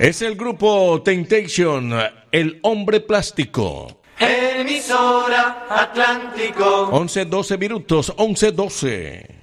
Es el grupo Temptation, El Hombre Plástico. Emisora Atlántico. 11:12 minutos, 11:12.